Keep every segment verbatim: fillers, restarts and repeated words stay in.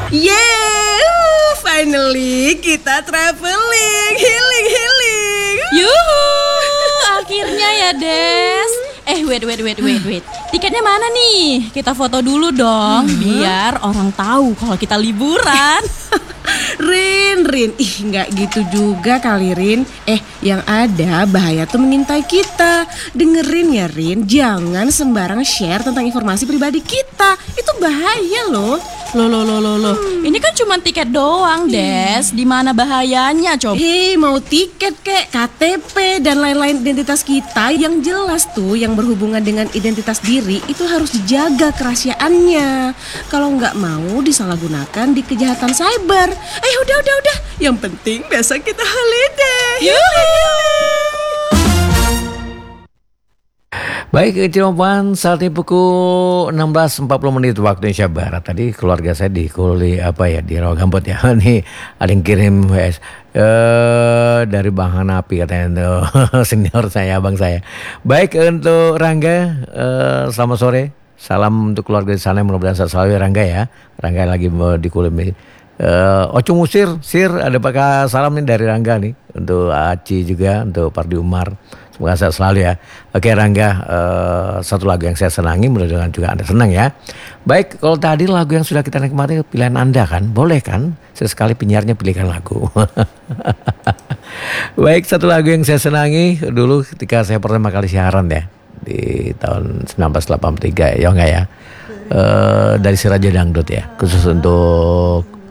Yeah, finally kita traveling, healing, healing. Yuhu, akhirnya ya Des. Eh wait wait wait wait wait. Tiketnya mana nih? Kita foto dulu dong, hmm. biar orang tahu kalau kita liburan. Rin, Rin, ih nggak gitu juga kali Rin. Eh yang ada bahaya tuh mengintai kita. Dengerin ya Rin, jangan sembarang share tentang informasi pribadi kita. Itu bahaya loh. Loh loh loh loh loh. Hmm. Ini kan cuma tiket doang Des. Di mana bahayanya coba? Hei, mau tiket kek, K T P dan lain-lain identitas kita yang jelas tuh yang berhubungan dengan identitas diri itu harus dijaga kerahasiaannya. Kalau nggak mau disalahgunakan di kejahatan cyber. Eh udah udah udah. Yang penting besok kita holiday. Baik, Ciloman, saat ini pukul enam belas empat puluh menit waktu Indonesia Barat. Tadi keluarga saya di Kuli apa ya di Rawagambut ya. Nih ada yang kirim W S eh dari Bang Hanapi katanya tuh senior saya, abang saya. Baik untuk Rangga, eh, selamat sore. Salam untuk keluarga di sana, mudah-mudahan sehat selalu ya Rangga ya. Rangga lagi di Kuli. Uh, Ocung Usir, Sir, ada pakai salam nih dari Rangga nih untuk Aci juga, untuk Pardi Umar. Semoga sehat selalu ya. Oke Rangga, uh, satu lagu yang saya senangi, mudah-mudahan juga Anda senang ya. Baik, kalau tadi lagu yang sudah kita nikmati pilihan Anda kan, boleh kan? Sesekali penyiarnya pilihkan lagu. Baik, satu lagu yang saya senangi dulu ketika saya pertama kali siaran ya di tahun sembilan belas delapan puluh tiga ya enggak ya. Uh, dari si Raja Dangdut ya, khusus untuk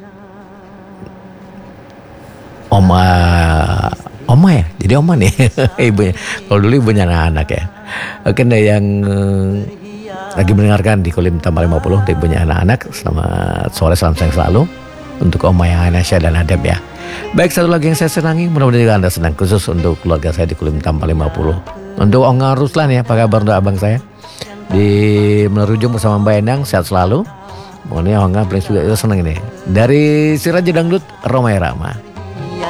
Oma, Oma ya, jadi Oma nih ibunya. Kalau dulu ibunya anak-anak ya. Oke deh yang uh, lagi mendengarkan di Kulim Tambah lima puluh untuk ibunya anak-anak. Selamat sore, salam sayang selalu untuk Oma yang Anasya dan Adem ya. Baik, satu lagi yang saya senangi, mudah-mudahan juga Anda senang, khusus untuk keluarga saya di Kulim Tambah lima puluh. Untuk Onga Ruslan ya, apa kabar untuk abang saya di Menerujung bersama Mbak Endang, sehat selalu. Pokoknya Onga paling suka itu senang ini. Dari si Raja Dangdut, Roma Irama.